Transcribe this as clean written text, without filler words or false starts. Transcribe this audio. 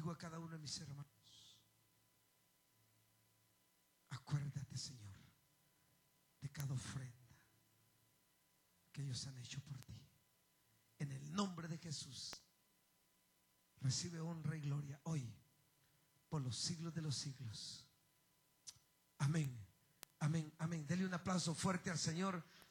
bendigo a cada uno de mis hermanos. Acuérdate, Señor, de cada ofrenda que ellos han hecho por ti. En el nombre de Jesús, recibe honra y gloria hoy, por los siglos de los siglos. Amén, amén, amén. Dele un aplauso fuerte al Señor.